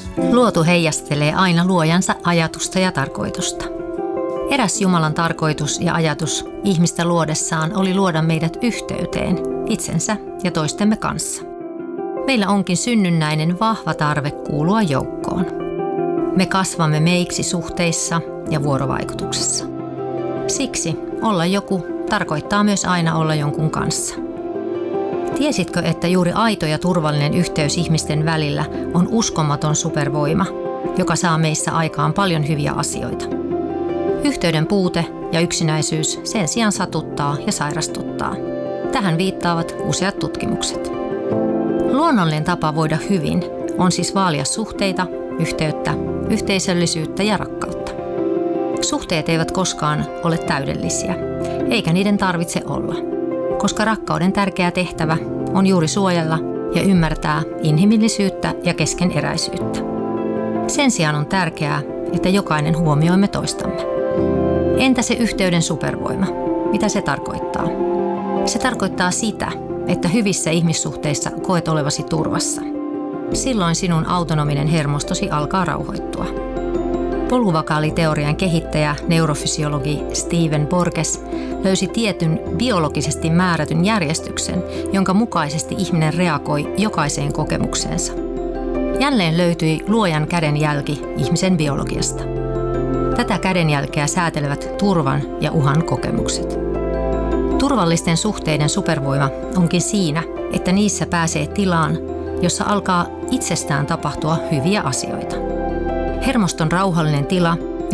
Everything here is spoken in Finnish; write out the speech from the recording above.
Luotu heijastelee aina luojansa ajatusta ja tarkoitusta. Eräs Jumalan tarkoitus ja ajatus ihmistä luodessaan oli luoda meidät yhteyteen itsensä ja toistemme kanssa. Meillä onkin synnynnäinen vahva tarve kuulua joukkoon. Me kasvamme meiksi suhteissa ja vuorovaikutuksessa. Siksi olla joku tarkoittaa myös aina olla jonkun kanssa. Tiesitkö, että juuri aito ja turvallinen yhteys ihmisten välillä on uskomaton supervoima, joka saa meissä aikaan paljon hyviä asioita? Yhteyden puute ja yksinäisyys sen sijaan satuttaa ja sairastuttaa. Tähän viittaavat useat tutkimukset. Luonnollinen tapa voida hyvin on siis vaalia suhteita, yhteyttä, yhteisöllisyyttä ja rakkautta. Suhteet eivät koskaan ole täydellisiä, eikä niiden tarvitse olla, koska rakkauden tärkeä tehtävä on juuri suojella ja ymmärtää inhimillisyyttä ja keskeneräisyyttä. Sen sijaan on tärkeää, että jokainen huomioimme toistamme. Entä se yhteyden supervoima? Mitä se tarkoittaa? Se tarkoittaa sitä, että hyvissä ihmissuhteissa koet olevasi turvassa. Silloin sinun autonominen hermostosi alkaa rauhoittua. Poluvakaaliteorian kehittäjä, neurofysiologi Stephen Porges löysi tietyn biologisesti määrätyn järjestyksen, jonka mukaisesti ihminen reagoi jokaiseen kokemukseensa. Jälleen löytyi luojan kädenjälki ihmisen biologiasta. Tätä kädenjälkeä säätelevät turvan ja uhan kokemukset. Turvallisten suhteiden supervoima onkin siinä, että niissä pääsee tilaan, jossa alkaa itsestään tapahtua hyviä asioita. Hermoston rauhallinen tila